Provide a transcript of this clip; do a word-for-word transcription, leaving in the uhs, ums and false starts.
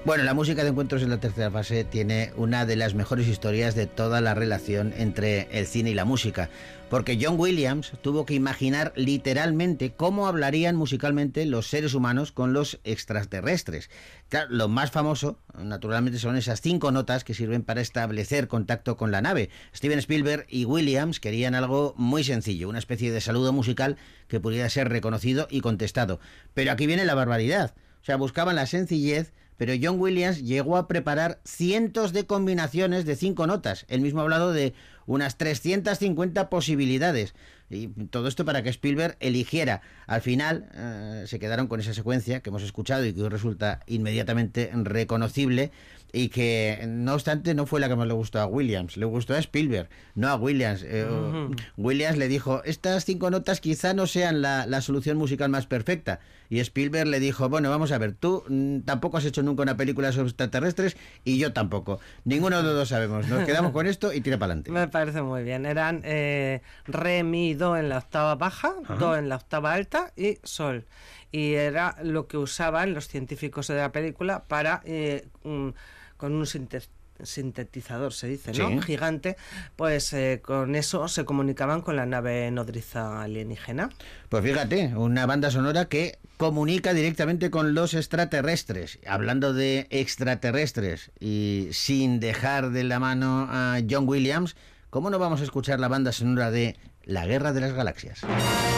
Bueno, la música de Encuentros en la tercera fase tiene una de las mejores historias de toda la relación entre el cine y la música, porque John Williams tuvo que imaginar literalmente cómo hablarían musicalmente los seres humanos con los extraterrestres. Claro, lo más famoso, naturalmente, son esas cinco notas que sirven para establecer contacto con la nave. Steven Spielberg y Williams querían algo muy sencillo, una especie de saludo musical que pudiera ser reconocido y contestado. Pero aquí viene la barbaridad. O sea, buscaban la sencillez, pero John Williams llegó a preparar cientos de combinaciones de cinco notas. Él mismo ha hablado de unas trescientas cincuenta posibilidades. Y todo esto para que Spielberg eligiera. Al final eh, se quedaron con esa secuencia que hemos escuchado y que hoy resulta inmediatamente reconocible, y que no obstante no fue la que más le gustó a Williams. Le gustó a Spielberg, no a Williams. eh, uh-huh. Williams le dijo, estas cinco notas quizá no sean la, la solución musical más perfecta, y Spielberg le dijo, bueno, vamos a ver, tú mm, tampoco has hecho nunca una película sobre extraterrestres y yo tampoco, ninguno de los dos sabemos, nos quedamos con esto y tira para adelante. Me parece muy bien. Eran eh, re, mi, do en la octava baja, uh-huh. do en la octava alta y sol, y era lo que usaban los científicos de la película para eh, un, con un sintetizador sintetizador se dice, ¿no? Sí. Gigante, pues eh, con eso se comunicaban con la nave nodriza alienígena. Pues fíjate, una banda sonora que comunica directamente con los extraterrestres. Hablando de extraterrestres y sin dejar de la mano a John Williams, ¿cómo no vamos a escuchar la banda sonora de La Guerra de las Galaxias?